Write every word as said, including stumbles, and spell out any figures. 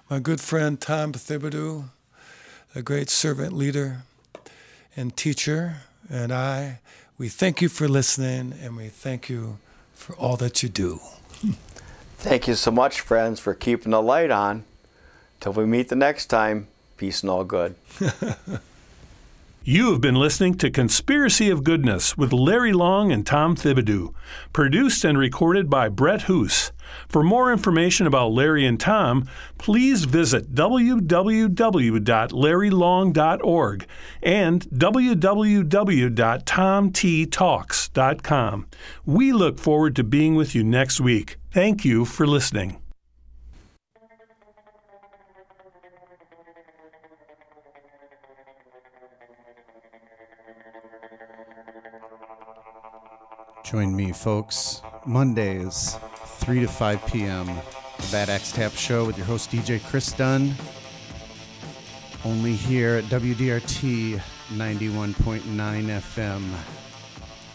my good friend Tom Thibodeau, a great servant leader and teacher, and I, we thank you for listening, and we thank you for all that you do. Thank you so much, friends, for keeping the light on. Till we meet the next time, peace and all good. You have been listening to Conspiracy of Goodness with Larry Long and Tom Thibodeau, produced and recorded by Brett Hoos. For more information about Larry and Tom, please visit w w w dot larry long dot org and w w w dot tom t talks dot com. We look forward to being with you next week. Thank you for listening. Join me, folks, Mondays, three to five p.m., the Bad Axe Tap Show with your host, D J Chris Dunn. Only here at W D R T ninety-one point nine F M.